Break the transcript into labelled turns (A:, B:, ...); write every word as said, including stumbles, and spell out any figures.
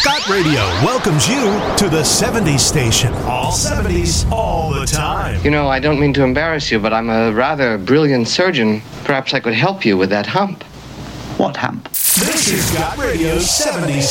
A: Got Radio welcomes you to the seventies station. All seventies, all the time.
B: You know, I don't mean to embarrass you, but I'm a rather brilliant surgeon. Perhaps I could help you with that hump.
C: What hump?
A: This is Got Radio's seventies